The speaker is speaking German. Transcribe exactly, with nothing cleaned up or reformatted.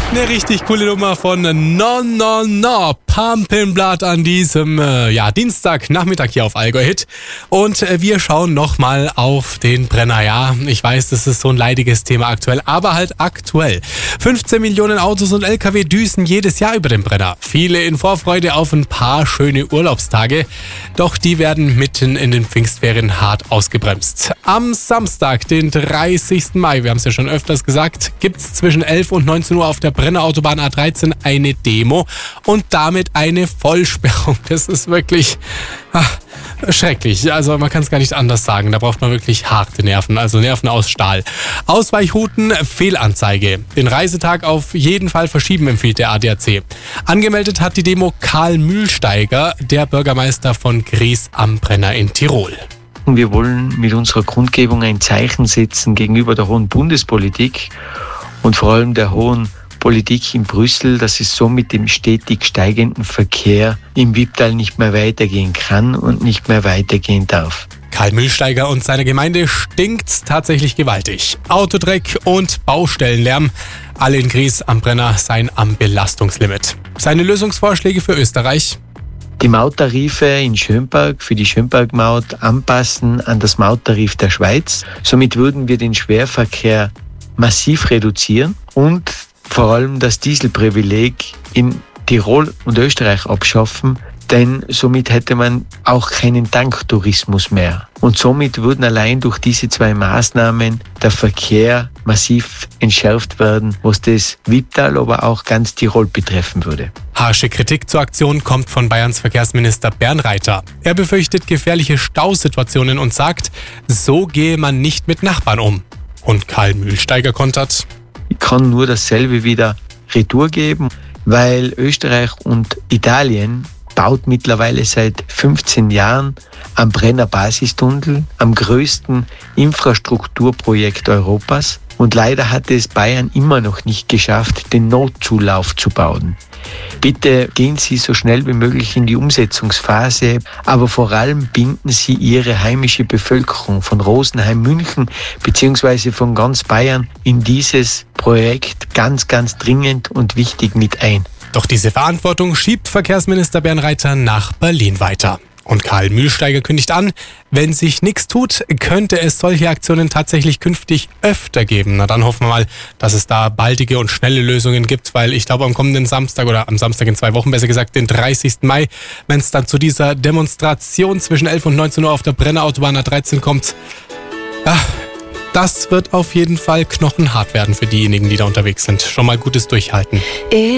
Eine richtig coole Nummer von No No No, Pumpin' Blood an diesem äh, ja, Dienstagnachmittag hier auf Allgäu Hit. Und äh, wir schauen nochmal auf den Brenner. Ja, ich weiß, das ist so ein leidiges Thema aktuell, aber halt aktuell. fünfzehn Millionen Autos und L K W düsen jedes Jahr über den Brenner. Viele in Vorfreude auf ein paar schöne Urlaubstage. Doch die werden mitten in den Pfingstferien hart ausgebremst. Am Samstag, den dreißigsten Mai, wir haben es ja schon öfters gesagt, gibt es zwischen elf und neunzehn Uhr auf der Brenner Autobahn A dreizehn eine Demo und damit eine Vollsperrung. Das ist wirklich ach, schrecklich. Also man kann es gar nicht anders sagen. Da braucht man wirklich harte Nerven, also Nerven aus Stahl. Ausweichrouten, Fehlanzeige. Den Reisetag auf jeden Fall verschieben, empfiehlt der A D A C. Angemeldet hat die Demo Karl Mühlsteiger, der Bürgermeister von Gries am Brenner in Tirol. Wir wollen mit unserer Kundgebung ein Zeichen setzen gegenüber der hohen Bundespolitik und vor allem der hohen Politik in Brüssel, dass es so mit dem stetig steigenden Verkehr im Wipptal nicht mehr weitergehen kann und nicht mehr weitergehen darf. Karl Mühlsteiger und seine Gemeinde stinkt's tatsächlich gewaltig. Autodreck und Baustellenlärm, alle in Gries am Brenner seien am Belastungslimit. Seine Lösungsvorschläge für Österreich: Die Mauttarife in Schönberg für die Schönberg-Maut anpassen an das Mauttarif der Schweiz. Somit würden wir den Schwerverkehr massiv reduzieren und vor allem das Dieselprivileg in Tirol und Österreich abschaffen, denn somit hätte man auch keinen Tanktourismus mehr. Und somit würden allein durch diese zwei Maßnahmen der Verkehr massiv entschärft werden, was das Wipptal, aber auch ganz Tirol betreffen würde. Harsche Kritik zur Aktion kommt von Bayerns Verkehrsminister Bernreiter. Er befürchtet gefährliche Stausituationen und sagt, so gehe man nicht mit Nachbarn um. Und Karl Mühlsteiger kontert: Ich kann nur dasselbe wieder retour geben, weil Österreich und Italien baut mittlerweile seit fünfzehn Jahren am Brenner Basistunnel, am größten Infrastrukturprojekt Europas. Und leider hat es Bayern immer noch nicht geschafft, den Notzulauf zu bauen. Bitte gehen Sie so schnell wie möglich in die Umsetzungsphase, aber vor allem binden Sie Ihre heimische Bevölkerung von Rosenheim, München bzw. von ganz Bayern in dieses Projekt ganz, ganz dringend und wichtig mit ein. Doch diese Verantwortung schiebt Verkehrsminister Bernreiter nach Berlin weiter. Und Karl Mühlsteiger kündigt an, wenn sich nichts tut, könnte es solche Aktionen tatsächlich künftig öfter geben. Na dann hoffen wir mal, dass es da baldige und schnelle Lösungen gibt, weil ich glaube am kommenden Samstag oder am Samstag in zwei Wochen, besser gesagt den dreißigsten Mai, wenn es dann zu dieser Demonstration zwischen elf und neunzehn Uhr auf der Brenner Autobahn A dreizehn kommt, ja, das wird auf jeden Fall knochenhart werden für diejenigen, die da unterwegs sind. Schon mal gutes Durchhalten.